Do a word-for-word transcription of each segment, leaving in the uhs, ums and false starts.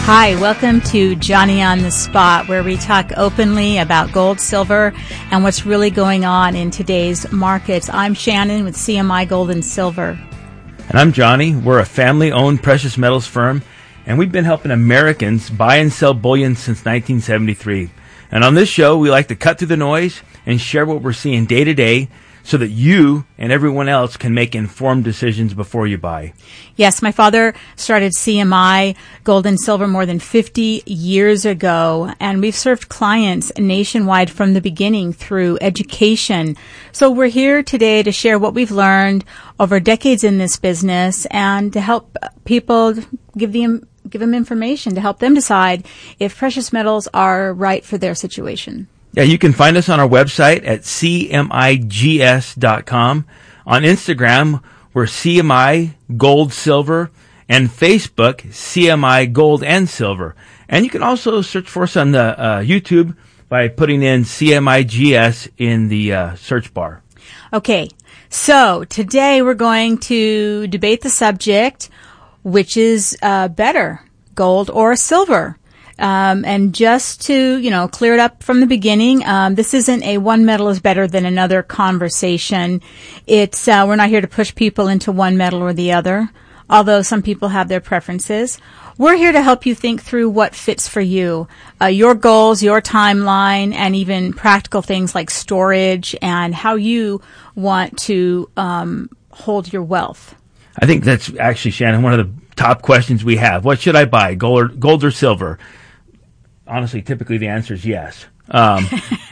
Hi, welcome to Johnny on the Spot, where we talk openly about gold, silver, and what's really going on in today's markets. I'm Shannon with C M I Gold and Silver. And I'm Johnny. We're a family-owned precious metals firm, and we've been helping Americans buy and sell bullion since nineteen seventy-three. And on this show, we like to cut through the noise and share what we're seeing day to day so that you and everyone else can make informed decisions before you buy. Yes, my father started C M I Gold and Silver more than fifty years ago, and we've served clients nationwide from the beginning through education. So we're here today to share what we've learned over decades in this business and to help people give them, give them information to help them decide if precious metals are right for their situation. Yeah, you can find us on our website at C M I G S dot com. On Instagram, we're C M I Gold Silver, and Facebook, C M I Gold and Silver. And you can also search for us on the uh, YouTube by putting in C M I G S in the uh, search bar. Okay, so today we're going to debate the subject, which is uh, better, gold or silver. Um, and just to, you know, clear it up from the beginning, um, this isn't a one metal is better than another conversation. It's, uh, we're not here to push people into one metal or the other, although some people have their preferences. We're here to help you think through what fits for you, uh, your goals, your timeline, and even practical things like storage and how you want to, um, hold your wealth. I think that's actually, Shannon, one of the top questions we have. What should I buy, gold or, gold or silver? Honestly, typically the answer is yes. Um,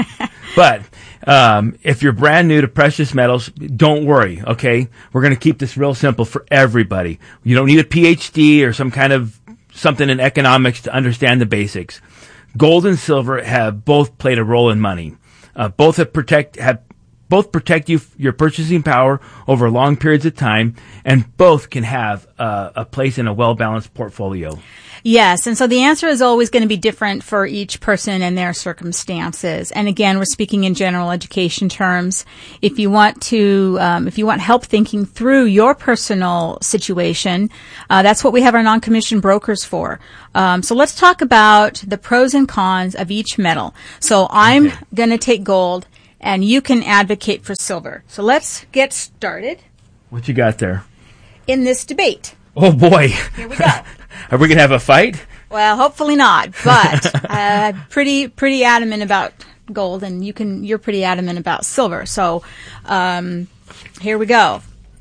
but um, if you're brand new to precious metals, don't worry, okay? We're going to keep this real simple for everybody. You don't need a P H D or some kind of something in economics to understand the basics. Gold and silver have both played a role in money. Uh, both have protect have both protect you your purchasing power over long periods of time, and both can have uh, a place in a well-balanced portfolio. Yes, and so the answer is always going to be different for each person and their circumstances. And again, we're speaking in general education terms. If you want to, um, if you want help thinking through your personal situation, uh, that's what we have our non-commissioned brokers for. Um, so let's talk about the pros and cons of each metal. So I'm okay. going to take gold, and you can advocate for silver. So let's get started. What you got there? In this debate. Oh, boy. Here we go. Are we going to have a fight? Well, hopefully not, but uh, pretty pretty adamant about gold, and you can you're pretty adamant about silver. So um, here we go.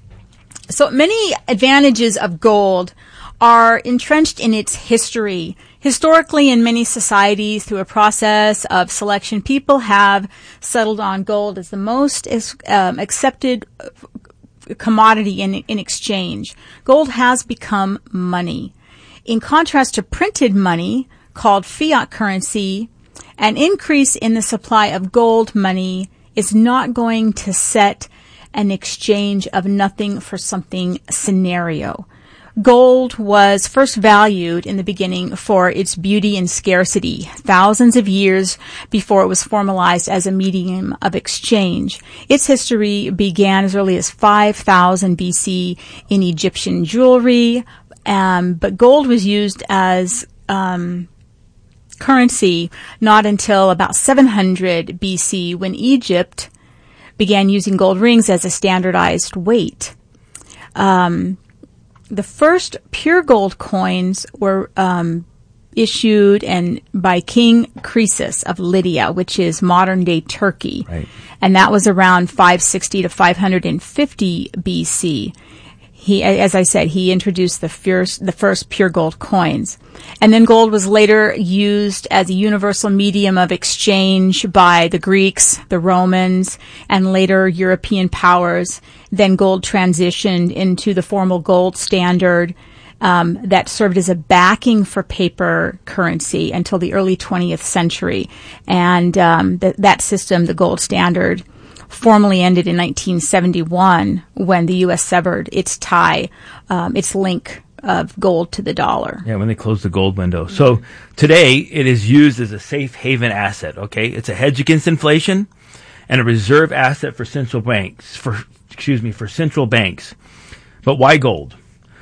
So many advantages of gold are entrenched in its history. Historically, in many societies, through a process of selection, people have settled on gold as the most um, accepted commodity in, in exchange. Gold has become money. In contrast to printed money, called fiat currency, an increase in the supply of gold money is not going to set an exchange of nothing for something scenario. Gold was first valued in the beginning for its beauty and scarcity, thousands of years before it was formalized as a medium of exchange. Its history began as early as five thousand B C in Egyptian jewelry, um, but gold was used as um, currency not until about seven hundred B C when Egypt began using gold rings as a standardized weight. Um, The first pure gold coins were um, issued and by King Croesus of Lydia, which is modern-day Turkey. Right. And that was around five sixty to five fifty B C. He, as I said, he introduced the first, the first pure gold coins. And then gold was later used as a universal medium of exchange by the Greeks, the Romans, and later European powers. Then gold transitioned into the formal gold standard um, that served as a backing for paper currency until the early twentieth century. And um, th- that system, the gold standard, formally ended in nineteen seventy-one when the U S severed its tie, um, its link of gold to the dollar. Yeah, when they closed the gold window. So today it is used as a safe haven asset, okay? It's a hedge against inflation and a reserve asset for central banks, for excuse me, for central banks. But why gold?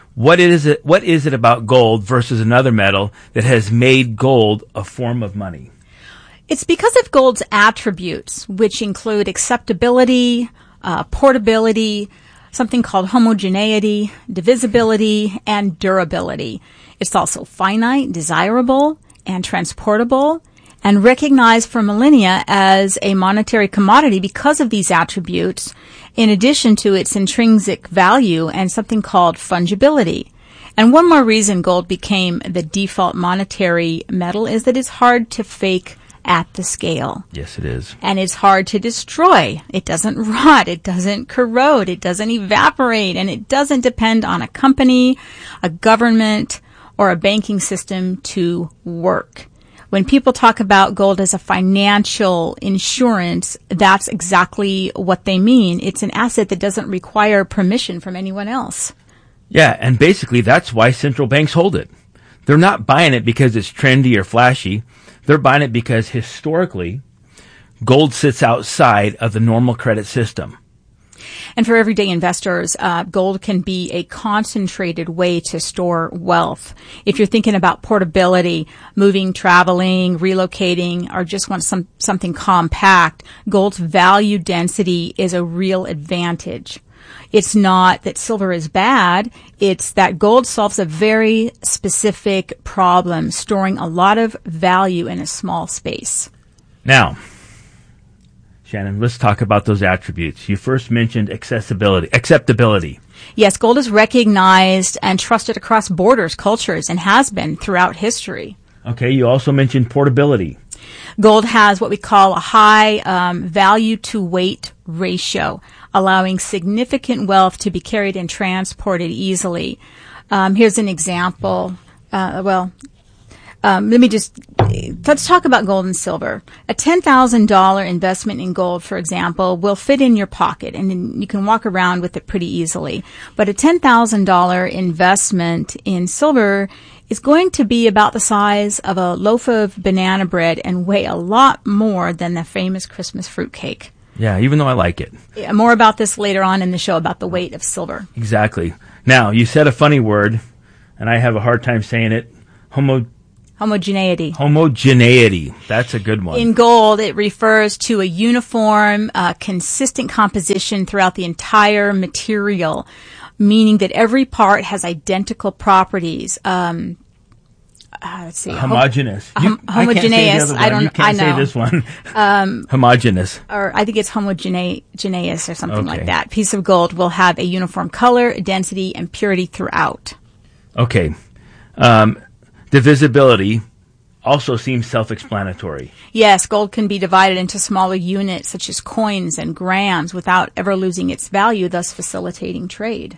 What is it, what is it about gold versus another metal that has made gold a form of money? It's because of gold's attributes, which include acceptability, uh, portability, something called homogeneity, divisibility, and durability. It's also finite, desirable, and transportable, and recognized for millennia as a monetary commodity because of these attributes, in addition to its intrinsic value and something called fungibility. And one more reason gold became the default monetary metal is that it's hard to fake at the scale. Yes, it is. And it's hard to destroy. It doesn't rot. It doesn't corrode. It doesn't evaporate. And it doesn't depend on a company, a government, or a banking system to work. When people talk about gold as a financial insurance, that's exactly what they mean. It's an asset that doesn't require permission from anyone else. Yeah, and basically that's why central banks hold it. They're not buying it because it's trendy or flashy. They're buying it because historically, gold sits outside of the normal credit system. And for everyday investors, uh, gold can be a concentrated way to store wealth. If you're thinking about portability, moving, traveling, relocating, or just want some something compact, gold's value density is a real advantage. It's not that silver is bad. It's that gold solves a very specific problem, storing a lot of value in a small space. Now, Shannon, let's talk about those attributes. You first mentioned accessibility, acceptability. Yes, gold is recognized and trusted across borders, cultures, and has been throughout history. Okay, you also mentioned portability. Gold has what we call a high um, value to weight ratio, allowing significant wealth to be carried and transported easily. Um, here's an example. Uh, well, Um, let me just, let's talk about gold and silver. A ten thousand dollars investment in gold, for example, will fit in your pocket and then you can walk around with it pretty easily. But a ten thousand dollars investment in silver is going to be about the size of a loaf of banana bread and weigh a lot more than the famous Christmas fruitcake. Yeah, even though I like it. Yeah, more about this later on in the show about the weight of silver. Exactly. Now, you said a funny word, and I have a hard time saying it. Homo... Homogeneity. Homogeneity. That's a good one. In gold, it refers to a uniform, uh, consistent composition throughout the entire material, meaning that every part has identical properties. Um, uh, let's see. Homogeneous. Hom- you, homogeneous. I, I don't. You can't I know. say this one. Um, homogeneous. Or I think it's homogeneous or something Okay. like that. Piece of gold will have a uniform color, density, and purity throughout. Okay. Um, divisibility also seems self-explanatory. Yes, gold can be divided into smaller units such as coins and grams without ever losing its value, thus facilitating trade.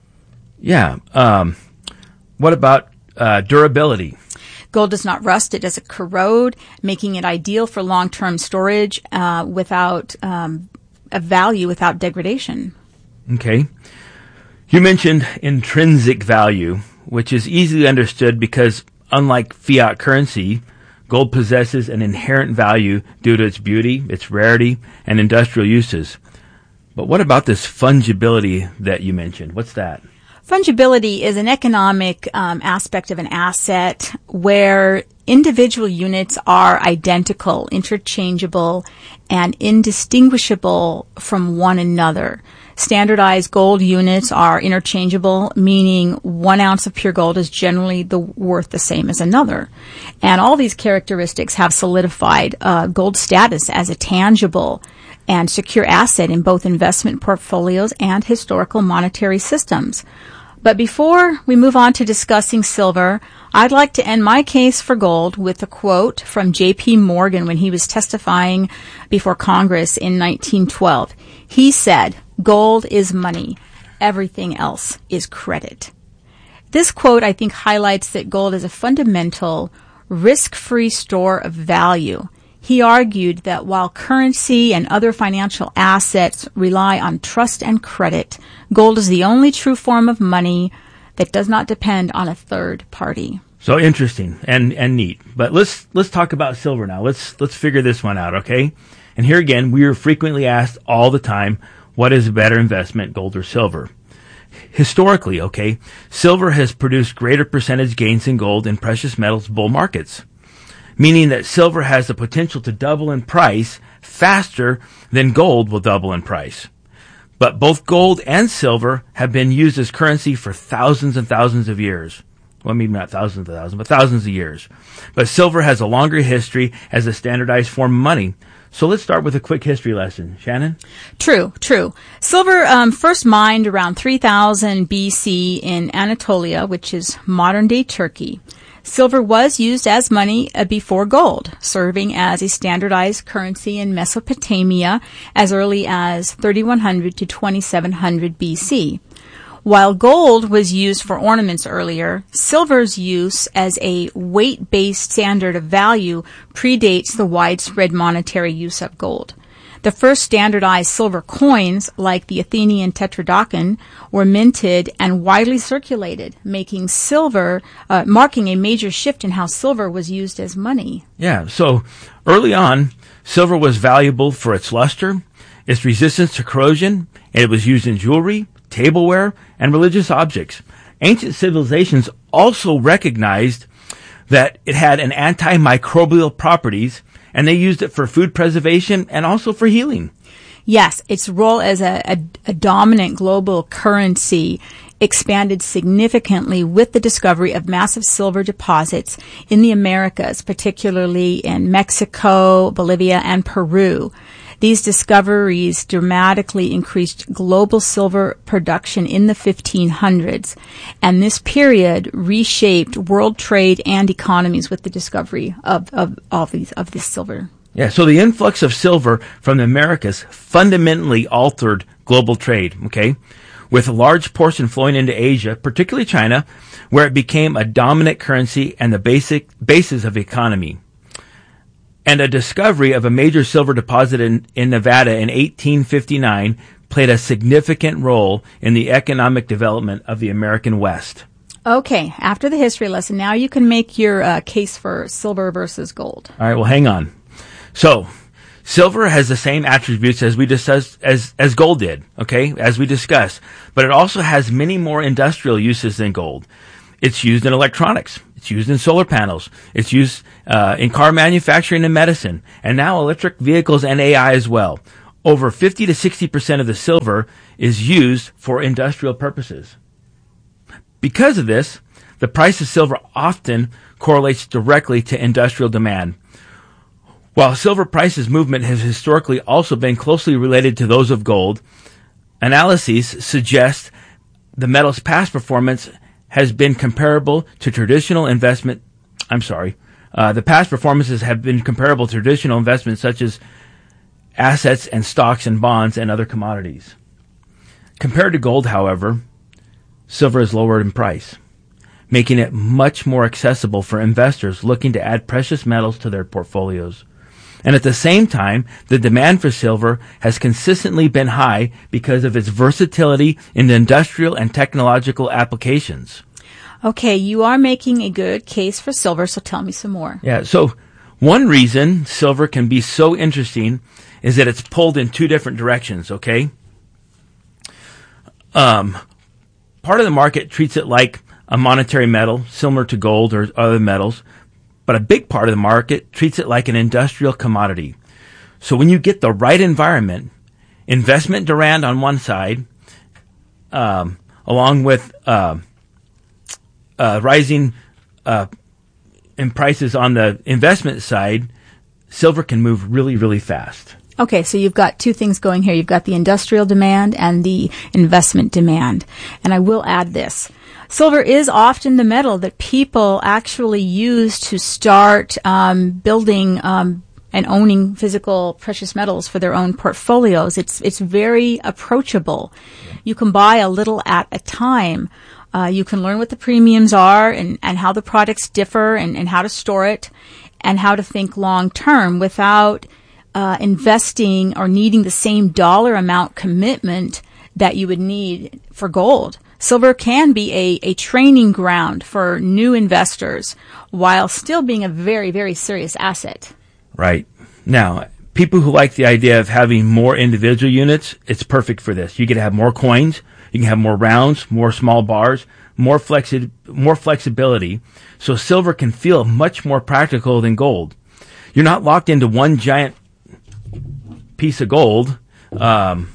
Yeah. Um, what about uh, durability? Gold does not rust. It doesn't corrode, making it ideal for long-term storage uh, without um, a value, without degradation. Okay. You mentioned intrinsic value, which is easily understood because unlike fiat currency, gold possesses an inherent value due to its beauty, its rarity, and industrial uses. But what about this fungibility that you mentioned? What's that? Fungibility is an economic um, aspect of an asset where individual units are identical, interchangeable, and indistinguishable from one another. Standardized gold units are interchangeable, meaning one ounce of pure gold is generally the, worth the same as another. And all these characteristics have solidified uh, gold status as a tangible and secure asset in both investment portfolios and historical monetary systems. But before we move on to discussing silver, I'd like to end my case for gold with a quote from J P Morgan when he was testifying before Congress in nineteen twelve. He said, "Gold is money. Everything else is credit." This quote, I think, highlights that gold is a fundamental, risk-free store of value. He argued that while currency and other financial assets rely on trust and credit, gold is the only true form of money that does not depend on a third party. So interesting and, and neat. But let's let's talk about silver now. Let's let's figure this one out, okay? And here again, we are frequently asked all the time, what is a better investment, gold or silver? historically, okay, silver has produced greater percentage gains than gold in precious metals bull markets, meaning that silver has the potential to double in price faster than gold will double in price. But both gold and silver have been used as currency for thousands and thousands of years. Well, maybe not thousands of thousands, but thousands of years. But silver has a longer history as a standardized form of money. So let's start with a quick history lesson. Shannon? True, true. Silver um, first mined around three thousand B C in Anatolia, which is modern-day Turkey. Silver was used as money uh, before gold, serving as a standardized currency in Mesopotamia as early as thirty-one hundred to twenty-seven hundred B C. While gold was used for ornaments earlier, silver's use as a weight-based standard of value predates the widespread monetary use of gold. The first standardized silver coins, like the Athenian tetradrachm, were minted and widely circulated, making silver, uh, marking a major shift in how silver was used as money. Yeah, so early on, silver was valuable for its luster, its resistance to corrosion, and it was used in jewelry, tableware, and religious objects. Ancient civilizations also recognized that it had an antimicrobial properties, and they used it for food preservation and also for healing. Yes, its role as a, a, a dominant global currency expanded significantly with the discovery of massive silver deposits in the Americas, particularly in Mexico, Bolivia, and Peru. These discoveries dramatically increased global silver production in the fifteen hundreds, and this period reshaped world trade and economies with the discovery of of of, these, of this silver. Yeah, so the influx of silver from the Americas fundamentally altered global trade, okay, with a large portion flowing into Asia, particularly China, where it became a dominant currency and the basic basis of the economy. And a discovery of a major silver deposit in, in Nevada in eighteen fifty-nine played a significant role in the economic development of the American West. Okay, after the history lesson, now you can make your uh, case for silver versus gold. All right, well, hang on. So, silver has the same attributes as we discussed, as, as gold did, okay, as we discussed, but it also has many more industrial uses than gold. It's used in electronics. It's used in solar panels. It's used uh, in car manufacturing and medicine, and now electric vehicles and A I as well. Over fifty to sixty percent of the silver is used for industrial purposes. Because of this, the price of silver often correlates directly to industrial demand. While silver prices movement has historically also been closely related to those of gold, analyses suggest the metal's past performance has been comparable to traditional investment. I'm sorry. Uh, the past performances have been comparable to traditional investments such as assets and stocks and bonds and other commodities. Compared to gold, however, silver is lower in price, making it much more accessible for investors looking to add precious metals to their portfolios. And at the same time, the demand for silver has consistently been high because of its versatility in the industrial and technological applications. Okay, you are making a good case for silver, so tell me some more. Yeah, so one reason silver can be so interesting is that it's pulled in two different directions, okay? Um, part of the market treats it like a monetary metal, similar to gold or other metals, but a big part of the market treats it like an industrial commodity. So when you get the right environment, investment demand on one side, um, along with uh, uh, rising uh, in prices on the investment side, silver can move really, really fast. Okay, so you've got two things going here. You've got the industrial demand and the investment demand. And I will add this. Silver is often the metal that people actually use to start um, building um, and owning physical precious metals for their own portfolios. It's it's very approachable. Yeah. You can buy a little at a time. Uh, you can learn what the premiums are and, and how the products differ and, and how to store it and how to think long term without uh, investing or needing the same dollar amount commitment that you would need for gold. Silver can be a, a training ground for new investors while still being a very, very serious asset. Right. Now, people who like the idea of having more individual units, it's perfect for this. You get to have more coins. You can have more rounds, more small bars, more flexi- more flexibility. So silver can feel much more practical than gold. You're not locked into one giant piece of gold um,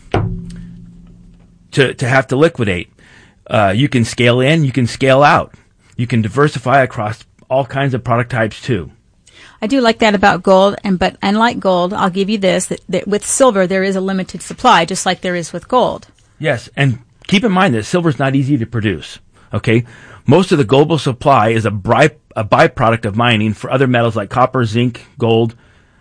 to to have to liquidate. Uh, you can scale in, you can scale out. You can diversify across all kinds of product types too. I do like that about gold, and but unlike gold, I'll give you this, that, that with silver there is a limited supply, just like there is with gold. Yes, and keep in mind that silver is not easy to produce, okay? Most of the global supply is a, by, a byproduct of mining for other metals like copper, zinc, gold,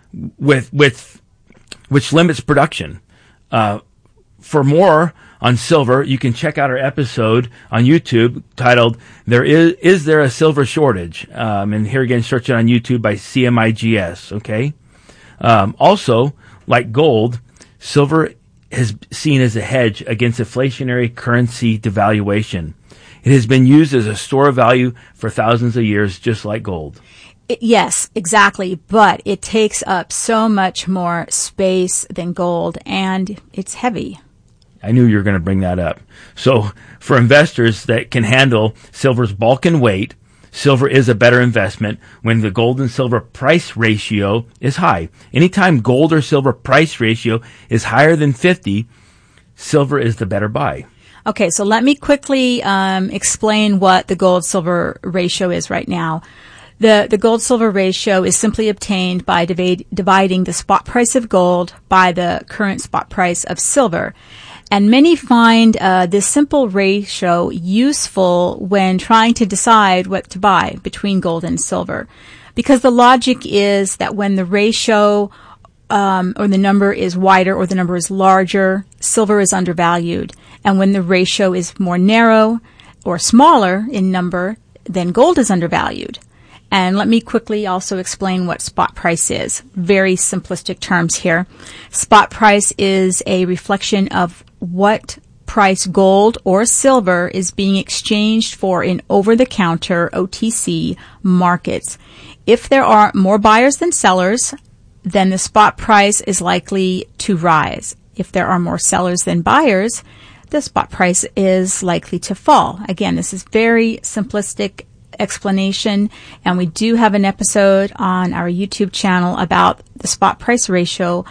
with with which limits production. Uh, for more on silver, you can check out our episode on YouTube titled "There is Is There a Silver Shortage?" Um, and here again, search it on YouTube by C M I G S. Okay. Um, also, like gold, silver is seen as a hedge against inflationary currency devaluation. It has been used as a store of value for thousands of years, just like gold. It, yes, exactly. But it takes up so much more space than gold, and it's heavy. I knew you were going to bring that up. So for investors that can handle silver's bulk and weight, silver is a better investment when the gold and silver price ratio is high. Anytime gold or silver price ratio is higher than fifty, silver is the better buy. Okay, so let me quickly um, explain what the gold-silver ratio is right now. The the gold-silver ratio is simply obtained by divide, dividing the spot price of gold by the current spot price of silver. And many find uh, this simple ratio useful when trying to decide what to buy between gold and silver. Because the logic is that when the ratio um, or the number is wider or the number is larger, silver is undervalued. And when the ratio is more narrow or smaller in number, then gold is undervalued. And let me quickly also explain what spot price is. Very simplistic terms here. Spot price is a reflection of what price gold or silver is being exchanged for in over-the-counter O T C markets. If there are more buyers than sellers, then the spot price is likely to rise. If there are more sellers than buyers, the spot price is likely to fall. Again, this is very simplistic explanation, and we do have an episode on our YouTube channel about the spot price ratio,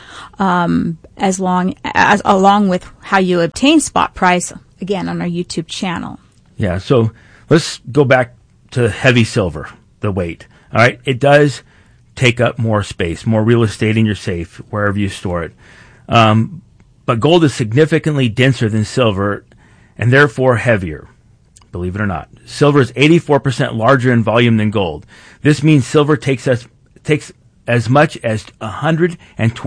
um, as long as along with how you obtain spot price, again on our YouTube channel. Yeah, so let's go back to heavy silver, the weight. All right, it does take up more space, more real estate in your safe, wherever you store it. Um, but gold is significantly denser than silver and therefore heavier. Believe it or not. Silver is eighty-four percent larger in volume than gold. This means silver takes us takes as much as one hundred twenty